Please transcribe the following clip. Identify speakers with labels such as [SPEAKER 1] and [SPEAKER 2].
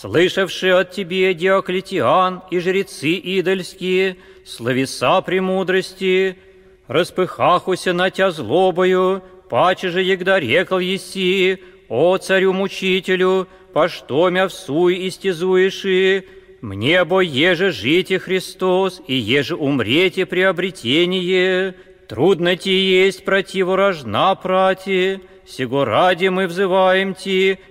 [SPEAKER 1] слышавшие от тебе Диоклетиан и жрецы идольские, словеса премудрости, распыхахуся на тя злобою, паче же егда рекал еси, о царю-мучителю, по что мя всуй истязуеши, мне бо еже жите Христос, и еже умрете приобретение, трудно ти есть противорожна прати, сего ради мы взываем ти,